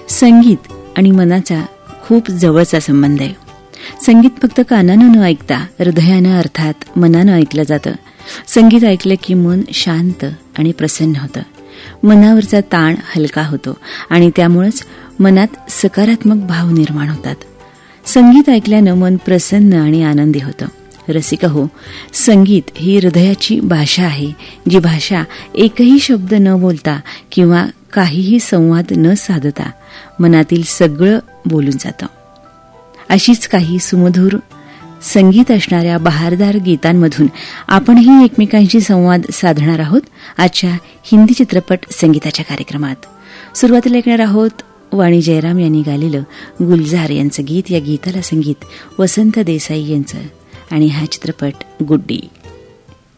संगीत आणि मनाचा खूप जवळचा संबंध आहे. संगीत फक्त कानानं न ऐकता हृदयानं अर्थात मनानं ऐकलं जातं. संगीत ऐकलं की मन शांत आणि प्रसन्न होतं. मनावरचा ताण हलका होतो आणि त्यामुळेच मनात सकारात्मक भाव निर्माण होतात. संगीत ऐकल्यानं मन प्रसन्न आणि आनंदी होतं. रसिका हो, संगीत ही हृदयाची भाषा आहे, जी भाषा एकही शब्द न बोलता किंवा काहीही संवाद न साधता मनातील सगळं बोलून जातं. अशीच काही सुमधुर संगीत असणाऱ्या बहारदार गीतांमधून आपणही एकमेकांशी संवाद साधणार आहोत आजच्या हिंदी चित्रपट संगीताच्या कार्यक्रमात. सुरुवातीला ऐकणार आहोत वाणी जयराम यांनी गायलेलं गुलजार यांचं गीत. या गीताला संगीत वसंत देसाई यांचं आणि हा चित्रपट गुड्डी.